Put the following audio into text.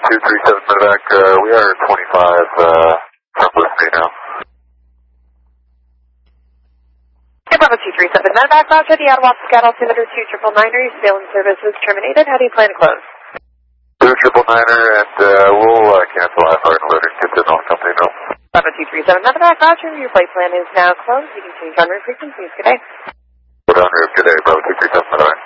237 medevac, we are 25 from Whiskey now. Bravo 237 medevac, Roger, the Ottawa Scat altimeter 2999er, your sailing service is terminated. How do you plan to close? 2999er, and we'll cancel IFR and loader and get to the North Company now. Bravo 237 medevac, Roger, your flight plan is now closed. You can change on route frequencies. Good day. Put on route, good day, Bravo 237 medevac.